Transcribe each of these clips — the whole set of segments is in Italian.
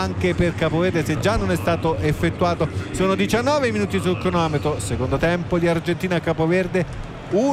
anche per Capoverde, se già non è stato effettuato. Sono 19 minuti sul cronometro, secondo tempo di Argentina-Capoverde,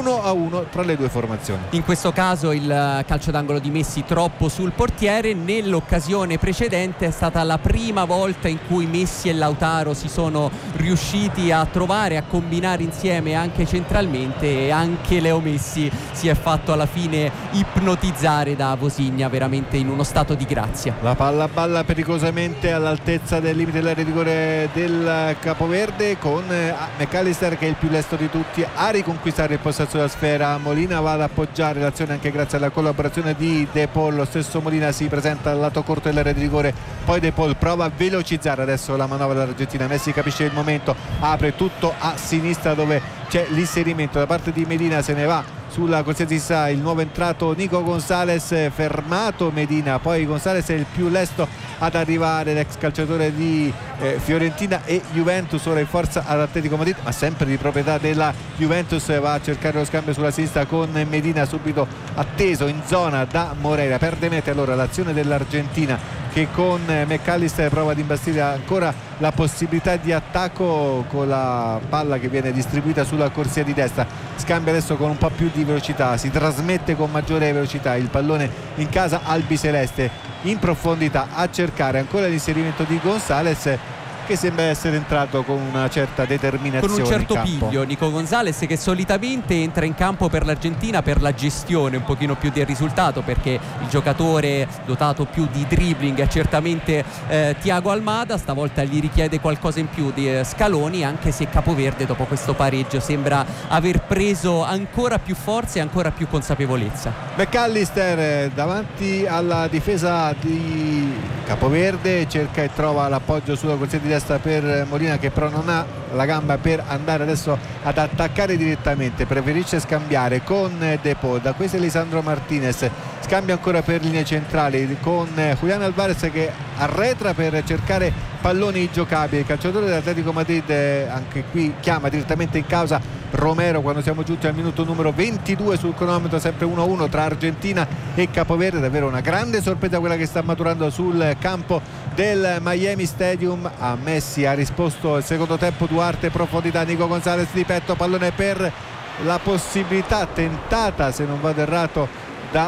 1-1 tra le due formazioni. In questo caso il calcio d'angolo di Messi troppo sul portiere. Nell'occasione precedente è stata la prima volta in cui Messi e Lautaro si sono riusciti a trovare, a combinare insieme anche centralmente, e anche Leo Messi si è fatto alla fine ipnotizzare da Vosinha, veramente in uno stato di grazia. La palla balla pericolosamente all'altezza del limite dell'area di rigore del Capoverde, con McAllister, che è il più lesto di tutti a riconquistare il possesso della sfera. Molina va ad appoggiare l'azione anche grazie alla collaborazione di De Paul. Lo stesso Molina si presenta al lato corto dell'area di rigore, poi De Paul prova a velocizzare adesso la manovra dell'Argentina. Messi capisce il momento, apre tutto a sinistra dove c'è l'inserimento da parte di Medina, se ne va sulla corsia di sinistra il nuovo entrato Nico Gonzalez, fermato Medina, poi Gonzalez è il più lesto ad arrivare, l'ex calciatore di Fiorentina e Juventus, ora in forza all'Atletico Madrid ma sempre di proprietà della Juventus. Va a cercare lo scambio sulla sinistra con Medina, subito atteso in zona da Moreira. Perde mete allora l'azione dell'Argentina, che con McAllister prova ad imbastire ancora la possibilità di attacco con la palla che viene distribuita sulla corsia di destra. Scambia adesso con un po' più di velocità, si trasmette con maggiore velocità il pallone in casa albiceleste, in profondità a cercare ancora l'inserimento di Gonzalez, che sembra essere entrato con una certa determinazione, con un certo in campo. piglio. Nico Gonzalez, che solitamente entra in campo per l'Argentina per la gestione un pochino più del risultato, perché il giocatore dotato più di dribbling è certamente Thiago Almada. Stavolta gli richiede qualcosa in più di Scaloni, anche se Capoverde dopo questo pareggio sembra aver preso ancora più forza e ancora più consapevolezza. McAllister davanti alla difesa di Capoverde cerca e trova l'appoggio sulla corsia di destra per Molina, che però non ha la gamba per andare adesso ad attaccare direttamente, preferisce scambiare con De Paul. Da questo Lisandro Martinez scambia ancora per linee centrali con Julián Álvarez, che arretra per cercare palloni giocabili. Il calciatore dell'Atletico Madrid anche qui chiama direttamente in causa Romero quando siamo giunti al minuto numero 22 sul cronometro, sempre 1-1 tra Argentina e Capoverde. Davvero una grande sorpresa quella che sta maturando sul campo del Miami Stadium. A Messi ha risposto il secondo tempo Duarte, profondità, Nico Gonzalez di petto, pallone per la possibilità tentata, se non vado errato, da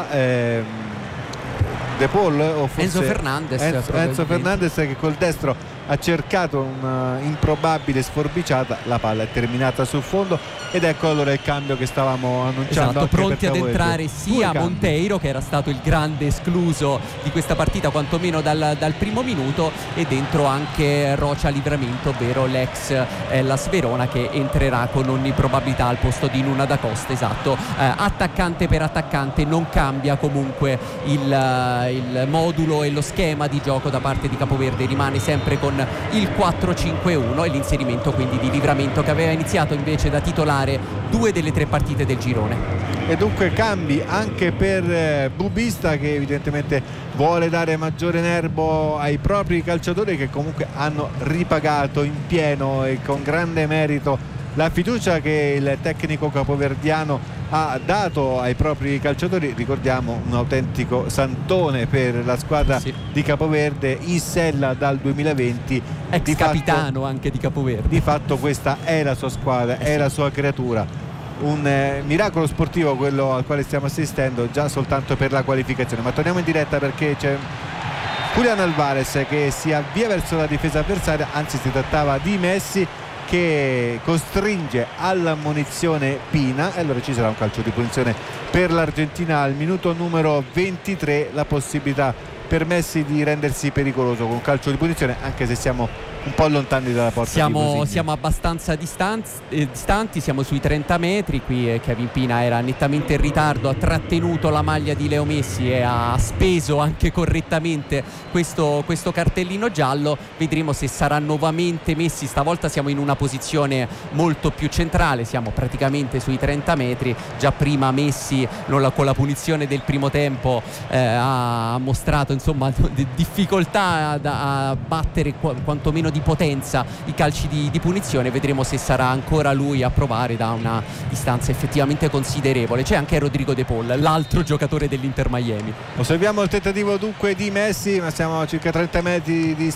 De Paul o forse Enzo Fernandez, che col destro ha cercato un'improbabile sforbiciata. La palla è terminata sul fondo ed ecco allora il cambio che stavamo annunciando. Esatto, pronti ad entrare sia Monteiro, che era stato il grande escluso di questa partita quantomeno dal primo minuto, e dentro anche Rocha Livramento, ovvero l'ex Hellas Verona, che entrerà con ogni probabilità al posto di Luna da Costa. Esatto, attaccante per attaccante, non cambia comunque il modulo e lo schema di gioco da parte di Capoverde, rimane sempre con il 4-5-1 e l'inserimento quindi di Livramento, che aveva iniziato invece da titolare 2 delle 3 partite del girone. E dunque cambi anche per Bubista, che evidentemente vuole dare maggiore nervo ai propri calciatori, che comunque hanno ripagato in pieno e con grande merito la fiducia che il tecnico capoverdiano ha dato ai propri calciatori. Ricordiamo un autentico santone per la squadra di Capoverde, in sella dal 2020, ex capitano anche di Capoverde. Di fatto questa è la sua squadra, è la sua creatura. Un miracolo sportivo quello al quale stiamo assistendo già soltanto per la qualificazione. Ma torniamo in diretta perché c'è Julián Álvarez che si avvia verso la difesa avversaria, anzi si trattava di Messi che costringe all'ammonizione Pina, e allora ci sarà un calcio di punizione per l'Argentina al minuto numero 23, la possibilità per Messi di rendersi pericoloso con un calcio di punizione, anche se siamo un po' lontani dalla porta. Siamo abbastanza distanti, siamo sui 30 metri. Qui Kevin Pina era nettamente in ritardo, ha trattenuto la maglia di Leo Messi e ha speso anche correttamente questo cartellino giallo. Vedremo se sarà nuovamente Messi. Stavolta siamo in una posizione molto più centrale, siamo praticamente sui 30 metri. Già prima Messi con la punizione del primo tempo ha mostrato insomma difficoltà a battere quantomeno di potenza i calci di punizione. Vedremo se sarà ancora lui a provare da una distanza effettivamente considerevole. C'è anche Rodrigo De Paul, l'altro giocatore dell'Inter Miami. Osserviamo il tentativo dunque di Messi, ma siamo a circa 30 metri di